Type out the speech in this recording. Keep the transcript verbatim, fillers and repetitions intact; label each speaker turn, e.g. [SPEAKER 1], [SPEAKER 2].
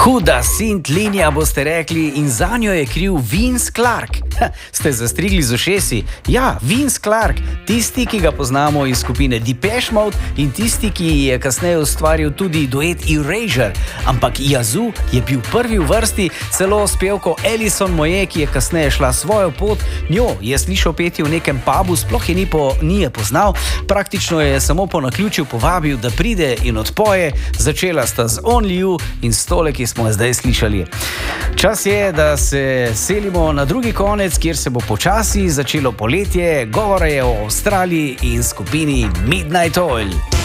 [SPEAKER 1] Huda sint linija, boste rekli, in za njo je kriv Vince Clarke. Ha, ste zastrigli z ušesi? Ja, Vince Clarke, tisti, ki ga poznamo iz skupine Depeche Mode in tisti, ki je kasneje ustvaril tudi duet Erasure. Ampak Yazoo je bil prvi v vrsti, celo s pevko Alison Moje, ki je kasneje šla svojo pot. Njo je slišal peti v nekem pubu, sploh je ni, po, ni je poznal, praktično je samo po naključju povabil, da pride in odpoje. Začela sta z Only You in s tole, ki smo zdaj slišali. Čas je, da se selimo na drugi konec, kjer se bo počasi začelo poletje. Govora je o Avstraliji in skupini Midnight Oil.